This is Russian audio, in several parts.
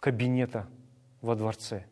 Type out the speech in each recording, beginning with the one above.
кабинета во дворце.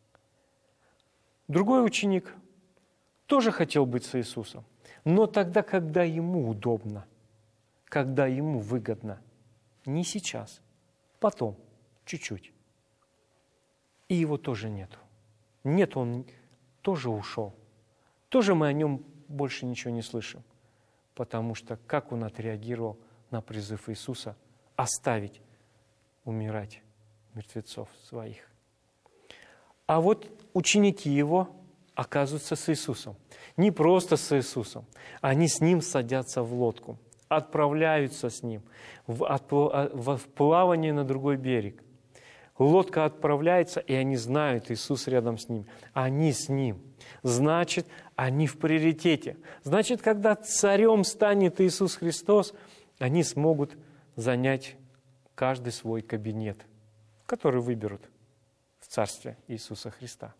Другой ученик тоже хотел быть с Иисусом, но тогда, когда ему удобно, когда ему выгодно. Не сейчас, потом, чуть-чуть. И его тоже нету. Нет, он тоже ушел. Тоже мы о нем больше ничего не слышим. Потому что как он отреагировал на призыв Иисуса оставить умирать мертвецов своих. А вот ученики его оказываются с Иисусом. Не просто с Иисусом. Они с Ним садятся в лодку, отправляются с Ним в плавание на другой берег. Лодка отправляется, и они знают, Иисус рядом с ним. Они с Ним. Значит, они в приоритете. Значит, когда царем станет Иисус Христос, они смогут занять каждый свой кабинет, который выберут в Царстве Иисуса Христа.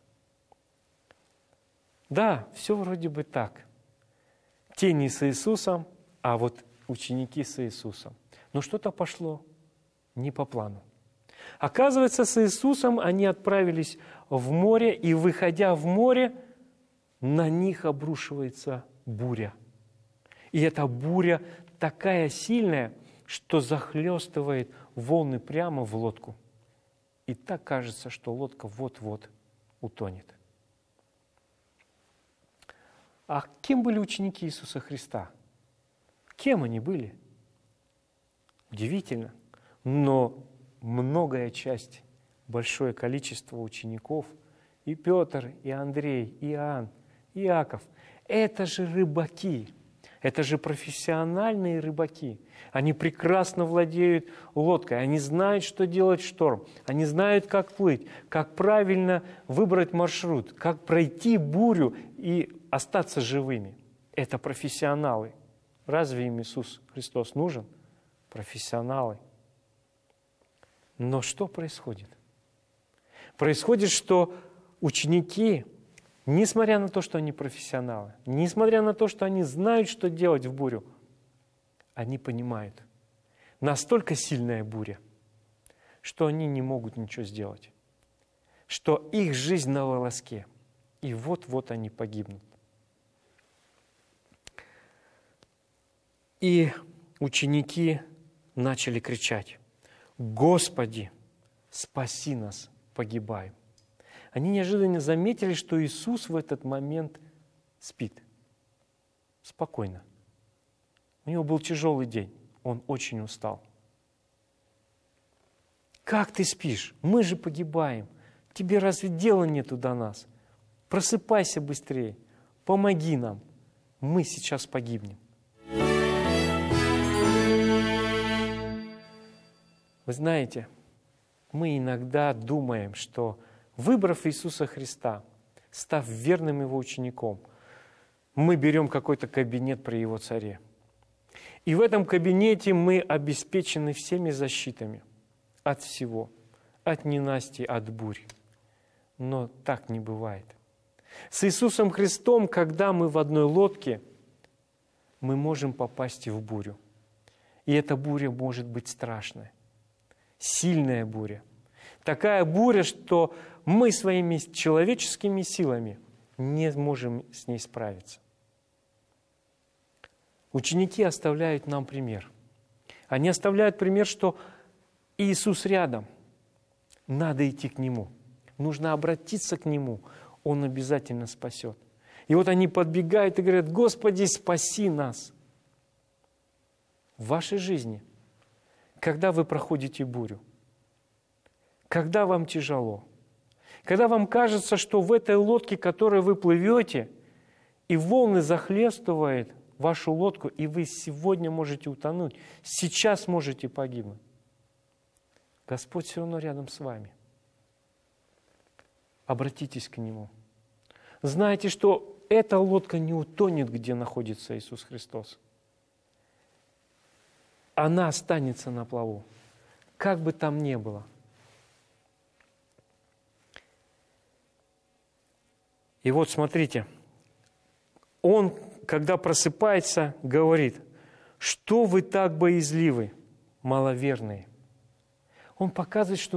Да, все вроде бы так. Те не с Иисусом, а вот ученики с Иисусом. Но что-то пошло не по плану. Оказывается, с Иисусом они отправились в море, и, выходя в море, на них обрушивается буря. И эта буря такая сильная, что захлестывает волны прямо в лодку. И так кажется, что лодка вот-вот утонет. А кем были ученики Иисуса Христа? Кем они были? Удивительно. Но многая часть, большое количество учеников, и Петр, и Андрей, и Иоанн, и Иаков, это же рыбаки, это же профессиональные рыбаки. Они прекрасно владеют лодкой, они знают, что делать в шторм, они знают, как плыть, как правильно выбрать маршрут, как пройти бурю и остаться живыми. Это профессионалы. Разве им Иисус Христос нужен? Профессионалы. Но что происходит? Происходит, что ученики, несмотря на то, что они профессионалы, несмотря на то, что они знают, что делать в бурю, они понимают, настолько сильная буря, что они не могут ничего сделать, что их жизнь на волоске, и вот-вот они погибнут. И ученики начали кричать: «Господи, спаси нас, погибаем!» Они неожиданно заметили, что Иисус в этот момент спит. Спокойно. У него был тяжелый день, он очень устал. «Как ты спишь? Мы же погибаем. Тебе разве дела нету до нас? Просыпайся быстрее, помоги нам. Мы сейчас погибнем». Вы знаете, мы иногда думаем, что, выбрав Иисуса Христа, став верным Его учеником, мы берем какой-то кабинет при Его царе. И в этом кабинете мы обеспечены всеми защитами от всего, от ненастья, от бурь. Но так не бывает. С Иисусом Христом, когда мы в одной лодке, мы можем попасть и в бурю. И эта буря может быть страшная. Сильная буря. Такая буря, что мы своими человеческими силами не можем с ней справиться. Ученики оставляют нам пример. Они оставляют пример, что Иисус рядом. Надо идти к Нему. Нужно обратиться к Нему. Он обязательно спасет. И вот они подбегают и говорят: «Господи, спаси нас!» В вашей жизни, когда вы проходите бурю, когда вам тяжело, когда вам кажется, что в этой лодке, в которой вы плывете, и волны захлестывают вашу лодку, и вы сегодня можете утонуть, сейчас можете погибнуть, Господь все равно рядом с вами. Обратитесь к Нему. Знайте, что эта лодка не утонет, где находится Иисус Христос. Она останется на плаву, как бы там ни было. И вот смотрите, он, когда просыпается, говорит: «Что вы так боязливы, маловерные?» Он показывает, что